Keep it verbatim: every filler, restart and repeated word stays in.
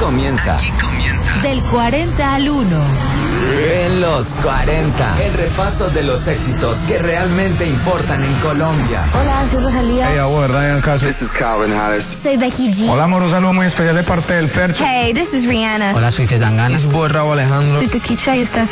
comienza. Aquí comienza. Del cuarenta al uno. En los cuarenta. El repaso de los éxitos que realmente importan en Colombia. Hola, soy Rosalía. Hey, abuelo, Ryan Castro. This is Calvin Harris. Soy Becky G. Hola, amor, un saludo muy especial de parte del Fercho. Hey, this is Rihanna. Hola, soy Zetangana. Es Raúl Alejandro. Soy Toquicha y estás